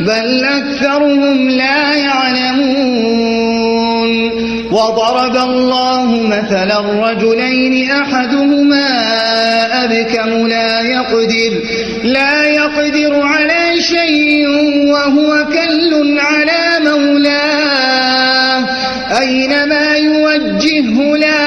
بل أكثرهم لا يعلمون وضرب الله مثلا رجلين أحدهما أبكم لا يقدر على شيء وهو كل على مولاه أينما يوجهه لا